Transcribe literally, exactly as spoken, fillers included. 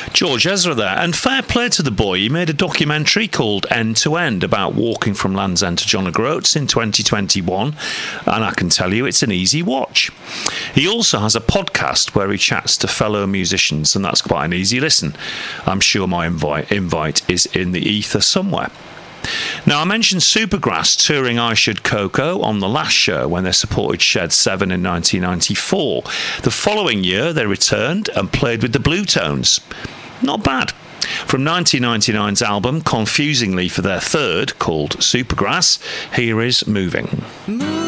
George Ezra there, and fair play to the boy. He made a documentary called End to End about walking from Land's End to John O'Groats in twenty twenty-one, and I can tell you it's an easy watch. He also has a podcast where he chats to fellow musicians, and that's quite an easy listen. I'm sure my invite, invite is in the ether somewhere. Now, I mentioned Supergrass touring I Should Coco on the last show when they supported Shed seven in nineteen ninety-four. The following year, they returned and played with the Blue Tones. Not bad. From nineteen ninety-nine's album, confusingly for their third, called Supergrass, here is Moving. Moving.